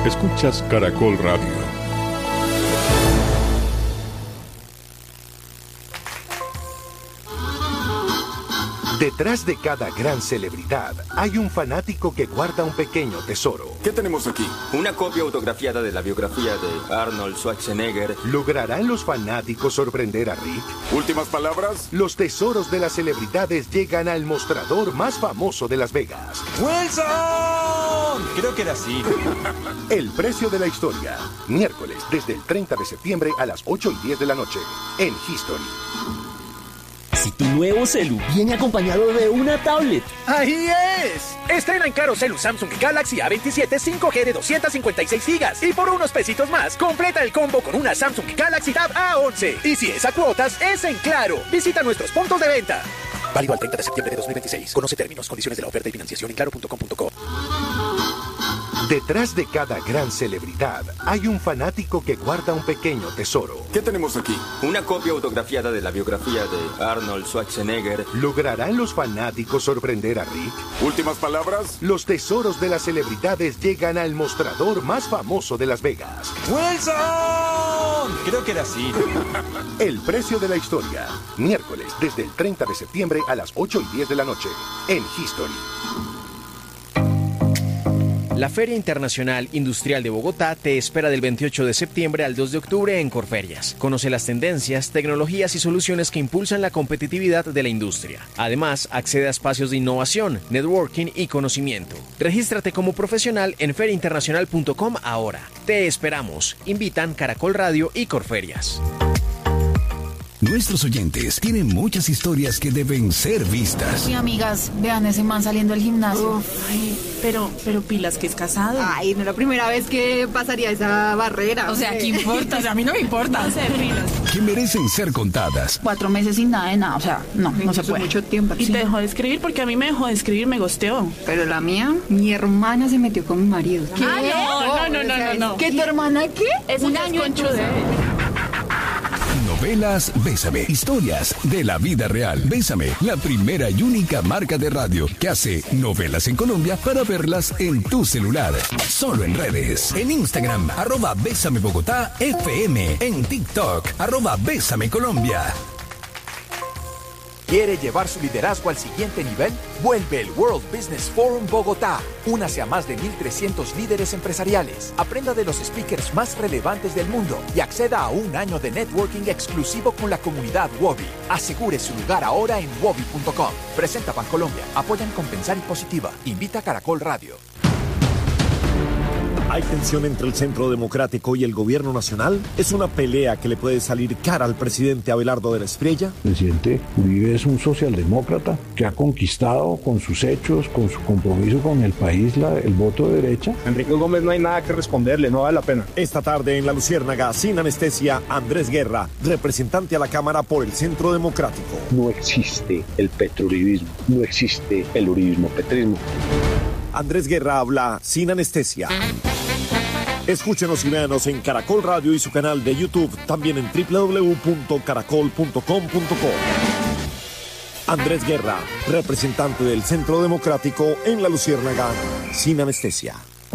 Escuchas Caracol Radio. Detrás de cada gran celebridad hay un fanático que guarda un pequeño tesoro. ¿Qué tenemos aquí? Una copia autografiada de la biografía de Arnold Schwarzenegger. ¿Lograrán los fanáticos sorprender a Rick? ¿Últimas palabras? Los tesoros de las celebridades llegan al mostrador más famoso de Las Vegas. ¡Wilson! Creo que era así. El precio de la historia. Miércoles, desde el 30 de septiembre a las 8:10 de la noche. En History. Si tu nuevo celu viene acompañado de una tablet. ¡Ahí es! Estrena en Claro Celu Samsung Galaxy A27 5G de 256 GB. Y por unos pesitos más, completa el combo con una Samsung Galaxy Tab A11. Y si es a cuotas, es en Claro. Visita nuestros puntos de venta. Válido al 30 de septiembre de 2026. Conoce términos, condiciones de la oferta y financiación en claro.com.co. Detrás de cada gran celebridad hay un fanático que guarda un pequeño tesoro. ¿Qué tenemos aquí? Una copia autografiada de la biografía de Arnold Schwarzenegger. ¿Lograrán los fanáticos sorprender a Rick? ¿Últimas palabras? Los tesoros de las celebridades llegan al mostrador más famoso de Las Vegas. ¡Wilson! Creo que era así. El precio de la historia. Miércoles, desde el 30 de septiembre a las 8:10 de la noche. En History. La Feria Internacional Industrial de Bogotá te espera del 28 de septiembre al 2 de octubre en Corferias. Conoce las tendencias, tecnologías y soluciones que impulsan la competitividad de la industria. Además, accede a espacios de innovación, networking y conocimiento. Regístrate como profesional en feriainternacional.com ahora. Te esperamos. Invitan Caracol Radio y Corferias. Nuestros oyentes tienen muchas historias que deben ser vistas. Uy, amigas, vean ese man saliendo del gimnasio. Ay, pero pilas que es casado. Ay, no es la primera vez que pasaría esa barrera. O sea, ¿qué importa? O sea, a mí no me importa. No sé, pilas. Que merecen ser contadas. 4 meses sin nada de nada, o sea, no se puede. Mucho tiempo. Y te dejó de escribir porque a mí me dejó de escribir, me gosteó. Pero la mía, mi hermana se metió con mi marido. ¿Qué? No. ¿Qué, tu hermana qué? Es un año en Novelas Bésame. Historias de la vida real. Bésame, la primera y única marca de radio que hace novelas en Colombia para verlas en tu celular. Solo en redes. En Instagram, @Bésame Bogotá FM. En TikTok, @Bésame Colombia. ¿Quiere llevar su liderazgo al siguiente nivel? Vuelve el World Business Forum Bogotá. Únase a más de 1.300 líderes empresariales. Aprenda de los speakers más relevantes del mundo y acceda a un año de networking exclusivo con la comunidad Wobi. Asegure su lugar ahora en wobi.com. Presenta Bancolombia. Apoyan con Pensar y Positiva. Invita a Caracol Radio. ¿Hay tensión entre el Centro Democrático y el Gobierno Nacional? ¿Es una pelea que le puede salir cara al presidente Abelardo de la Espriella? El presidente Uribe es un socialdemócrata que ha conquistado con sus hechos, con su compromiso con el país, el voto de derecha. Enrique Gómez no hay nada que responderle, no vale la pena. Esta tarde en La Luciérnaga, sin anestesia, Andrés Guerra, representante a la Cámara por el Centro Democrático. No existe el petrouribismo, no existe el uribismo-petrismo. Andrés Guerra habla sin anestesia. Escúchenos y véanos en Caracol Radio y su canal de YouTube, también en www.caracol.com.co. Andrés Guerra, representante del Centro Democrático en La Luciérnaga, sin anestesia.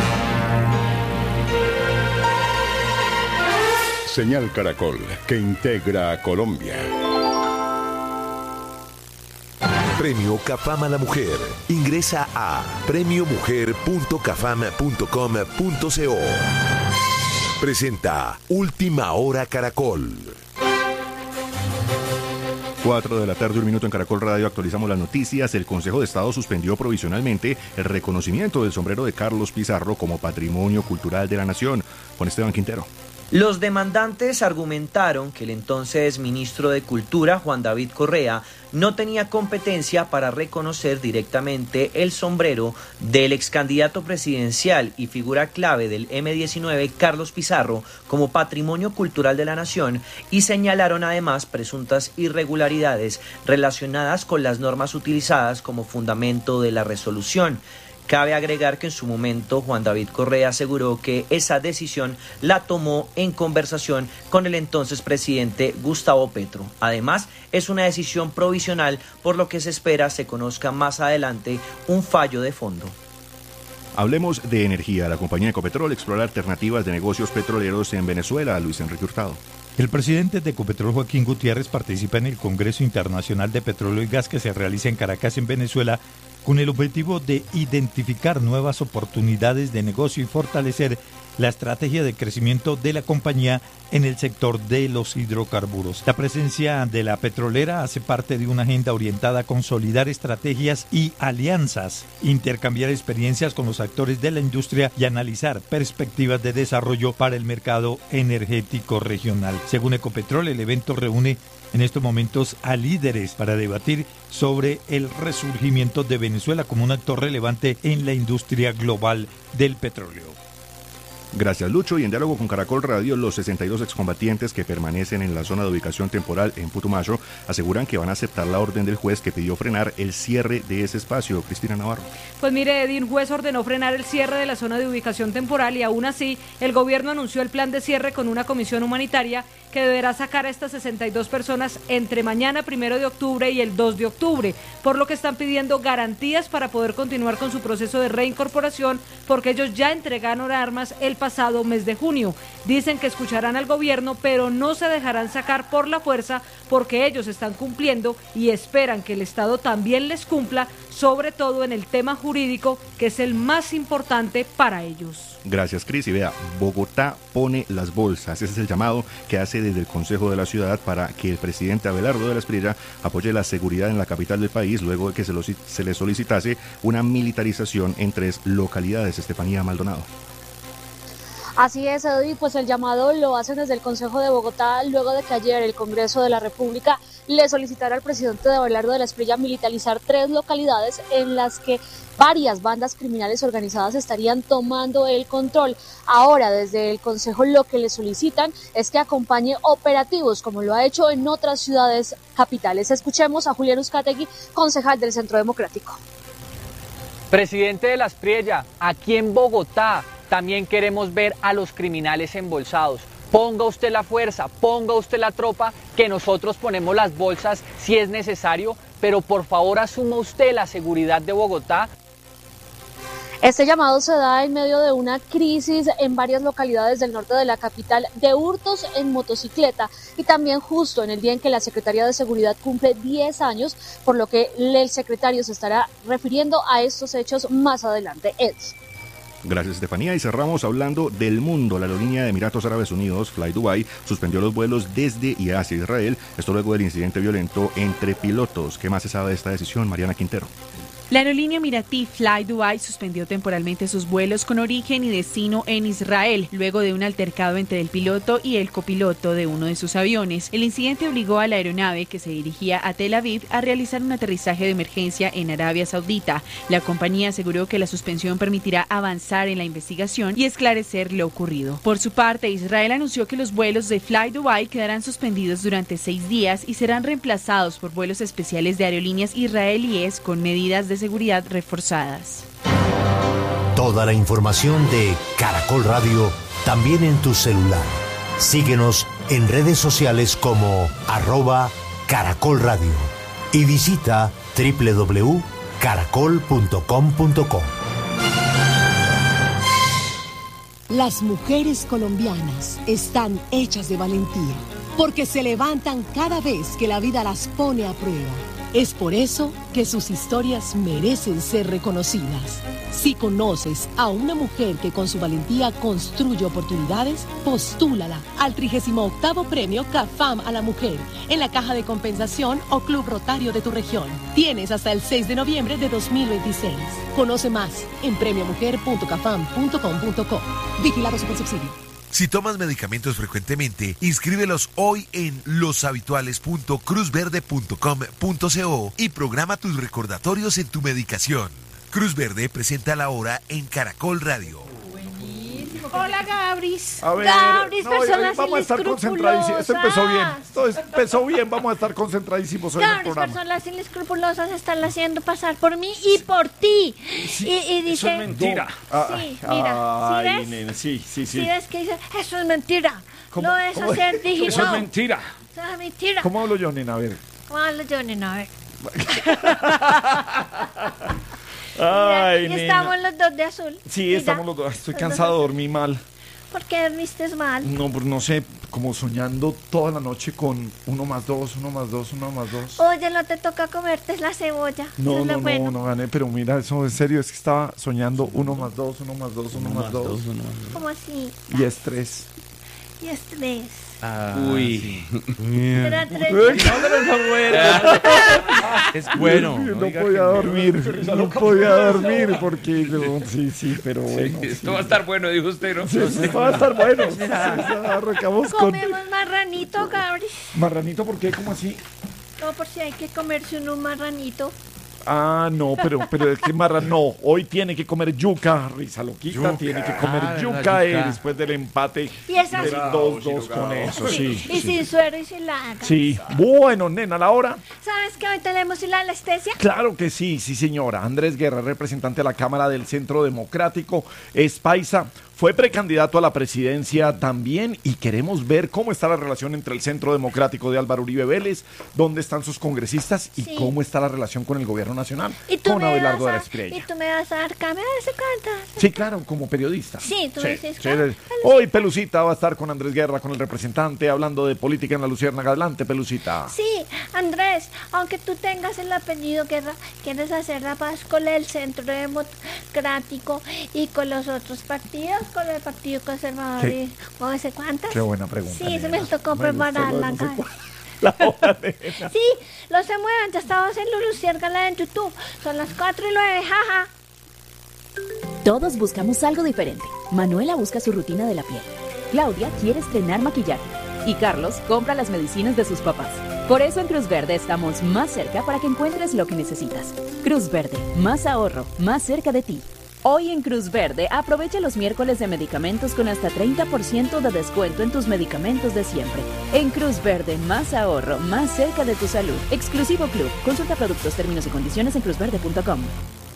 Señal Caracol, que integra a Colombia. Premio Cafam a la Mujer. Ingresa a premiomujer.cafam.com.co. Presenta Última Hora Caracol. 4 de la tarde, 1 minuto en Caracol Radio. Actualizamos las noticias. El Consejo de Estado suspendió provisionalmente el reconocimiento del sombrero de Carlos Pizarro como Patrimonio Cultural de la Nación. Con Esteban Quintero. Los demandantes argumentaron que el entonces ministro de Cultura, Juan David Correa, no tenía competencia para reconocer directamente el sombrero del ex candidato presidencial y figura clave del M-19, Carlos Pizarro, como Patrimonio Cultural de la Nación, y señalaron además presuntas irregularidades relacionadas con las normas utilizadas como fundamento de la resolución. Cabe agregar que en su momento Juan David Correa aseguró que esa decisión la tomó en conversación con el entonces presidente Gustavo Petro. Además, es una decisión provisional, por lo que se espera se conozca más adelante un fallo de fondo. Hablemos de energía. La compañía Ecopetrol explora alternativas de negocios petroleros en Venezuela. Luis Enrique Hurtado. El presidente de Ecopetrol, Joaquín Gutiérrez, participa en el Congreso Internacional de Petróleo y Gas que se realiza en Caracas, en Venezuela, con el objetivo de identificar nuevas oportunidades de negocio y fortalecer la estrategia de crecimiento de la compañía en el sector de los hidrocarburos. La presencia de la petrolera hace parte de una agenda orientada a consolidar estrategias y alianzas, intercambiar experiencias con los actores de la industria y analizar perspectivas de desarrollo para el mercado energético regional. Según Ecopetrol, el evento reúne en estos momentos a líderes para debatir sobre el resurgimiento de Venezuela como un actor relevante en la industria global del petróleo. Gracias, Lucho. Y en diálogo con Caracol Radio, los 62 excombatientes que permanecen en la zona de ubicación temporal en Putumayo aseguran que van a aceptar la orden del juez que pidió frenar el cierre de ese espacio. Cristina Navarro. Pues mire, Eddie, un juez ordenó frenar el cierre de la zona de ubicación temporal y aún así el gobierno anunció el plan de cierre con una comisión humanitaria que deberá sacar a estas 62 personas entre mañana 1 de octubre y el 2 de octubre, por lo que están pidiendo garantías para poder continuar con su proceso de reincorporación, porque ellos ya entregaron armas el pasado mes de junio. Dicen que escucharán al gobierno, pero no se dejarán sacar por la fuerza porque ellos están cumpliendo y esperan que el Estado también les cumpla, sobre todo en el tema jurídico, que es el más importante para ellos. Gracias, Cris. Y vea, Bogotá pone las bolsas. Ese es el llamado que hace desde el Consejo de la Ciudad para que el presidente Abelardo de la Espriella apoye la seguridad en la capital del país luego de que se le solicitase una militarización en 3 localidades. Estefanía Maldonado. Así es, Eddie, pues el llamado lo hacen desde el Consejo de Bogotá luego de que ayer el Congreso de la República le solicitara al presidente de Abelardo de la Espriella militarizar 3 localidades en las que varias bandas criminales organizadas estarían tomando el control. Ahora, desde el Consejo lo que le solicitan es que acompañe operativos, como lo ha hecho en otras ciudades capitales. Escuchemos a Julián Uzcategui, concejal del Centro Democrático. Presidente de la Espriella, aquí en Bogotá también queremos ver a los criminales embolsados. Ponga usted la fuerza, ponga usted la tropa, que nosotros ponemos las bolsas si es necesario, pero por favor asuma usted la seguridad de Bogotá. Este llamado se da en medio de una crisis en varias localidades del norte de la capital de hurtos en motocicleta y también justo en el día en que la Secretaría de Seguridad cumple 10 años, por lo que el secretario se estará refiriendo a estos hechos más adelante. Ed. Gracias, Estefanía. Y cerramos hablando del mundo. La aerolínea de Emiratos Árabes Unidos, Fly Dubai, suspendió los vuelos desde y hacia Israel. Esto luego del incidente violento entre pilotos. ¿Qué más se sabe de esta decisión, Mariana Quintero? La aerolínea emiratí Fly Dubai suspendió temporalmente sus vuelos con origen y destino en Israel, luego de un altercado entre el piloto y el copiloto de uno de sus aviones. El incidente obligó a la aeronave, que se dirigía a Tel Aviv, a realizar un aterrizaje de emergencia en Arabia Saudita. La compañía aseguró que la suspensión permitirá avanzar en la investigación y esclarecer lo ocurrido. Por su parte, Israel anunció que los vuelos de Fly Dubai quedarán suspendidos durante 6 días y serán reemplazados por vuelos especiales de aerolíneas israelíes con medidas de seguridad reforzadas. Toda la información de Caracol Radio también en tu celular. Síguenos en redes sociales como @Caracol Radio y visita www.caracol.com.co. Las mujeres colombianas están hechas de valentía porque se levantan cada vez que la vida las pone a prueba. Es por eso que sus historias merecen ser reconocidas. Si conoces a una mujer que con su valentía construye oportunidades, postúlala al 38º Premio CAFAM a la Mujer en la Caja de Compensación o Club Rotario de tu región. Tienes hasta el 6 de noviembre de 2026. Conoce más en premiomujer.cafam.com.co. Vigilado Supersubsidio. Si tomas medicamentos frecuentemente, inscríbelos hoy en loshabituales.cruzverde.com.co y programa tus recordatorios en tu medicación. Cruz Verde presenta la hora en Caracol Radio. Hola, Gabris. A ver, vamos a estar concentradísimos. Esto empezó bien, vamos a estar concentradísimos hoy en el programa. Personas inescrupulosas están haciendo pasar por mí y por ti. Sí, y dice, eso es mentira. Sí, mira, ¿sí ves? Nene, sí. ¿Sí ves que dice, eso es mentira? No es hacer dígito. Eso es mentira. Eso es mentira. ¿Cómo hablo yo, nena? A ver. ¿Cómo hablo yo, nena? A ver. Ay, y nena. estamos los dos de azul. Sí, Mira, estamos los dos. Estoy los cansado, dos. dormí mal. ¿Por qué dormiste mal? No, pues no sé, como soñando toda la noche con 1 más 2, 1 más 2, 1 más 2. Oye, no te toca comerte la cebolla. Eso No, es lo no, bueno. no, no gané, pero mira, eso en serio, es que estaba soñando 1 más 2, 1 más 2, 1 más 2. ¿Cómo así? Y es 3. Y es 3. Uy. Era 3. Es bueno. No podía dormir, no podía dormir porque no, sí, pero bueno. Esto va a estar bueno, dijo usted, ¿no? Sí, esto va a estar bueno. Sí, arrancamos con Comemos marranito, Gabri. marranito, ¿por qué? ¿Cómo así? No, por si hay que comerse un marranito. Ah, no, pero es que no, hoy tiene que comer yuca, risa loquita, Yuca. tiene que comer Ah, yuca, la yuca. después del empate Y esas- del 2-2 con eso, sí. Y sin suero y sin laga. Sí, bueno, nena, la hora. ¿Sabes que hoy tenemos la anestesia? Claro que sí, sí señora. Andrés Guerra, representante de la Cámara del Centro Democrático, es paisa, fue precandidato a la presidencia también y queremos ver cómo está la relación entre el Centro Democrático de Álvaro Uribe Vélez, dónde están sus congresistas y Sí. cómo está la relación con el gobierno nacional, ¿Y tú con me Abelardo de vas la a, Espriella. y tú me vas a dar cámara de cuántas? Sí, claro, como periodista. Sí, tú dices, sí, claro, Hoy Pelucita va a estar con Andrés Guerra, con el representante, hablando de política en la Luciérnaga. Adelante, Pelucita. Sí, Andrés, aunque tú tengas el apellido Guerra, quieres hacer la paz con el Centro Democrático y con los otros partidos, con el Partido Conservador ¿Qué? y no sé cuántas. Qué buena pregunta. Sí, se nena. me tocó Me gustó prepararla. lo de no sé acá. La hora, nena. Sí, no se muevan, ya estamos en Luciérnaga en YouTube. Son las 4:09, jaja. Todos buscamos algo diferente. Manuela busca su rutina de la piel. Claudia quiere estrenar maquillaje. Y Carlos compra las medicinas de sus papás. Por eso en Cruz Verde estamos más cerca para que encuentres lo que necesitas. Cruz Verde, más ahorro, más cerca de ti. Hoy en Cruz Verde, aprovecha los miércoles de medicamentos con hasta 30% de descuento en tus medicamentos de siempre. En Cruz Verde, más ahorro, más cerca de tu salud. Exclusivo Club. Consulta productos, términos y condiciones en cruzverde.com.